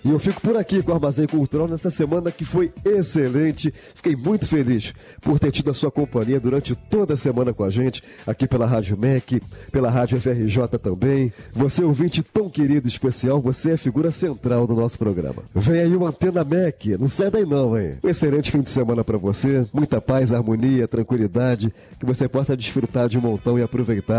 E eu fico por aqui com o Armazém Cultural nessa semana que foi excelente. Fiquei muito feliz por ter tido a sua companhia durante toda a semana com a gente, aqui pela Rádio MEC, pela Rádio FRJ também. Você, ouvinte tão querido e especial, você é a figura central do nosso programa. Vem aí o Antena MEC, não sai daí não, hein? Um excelente fim de semana para você, muita paz, harmonia, tranquilidade, que você possa desfrutar de um montão e aproveitar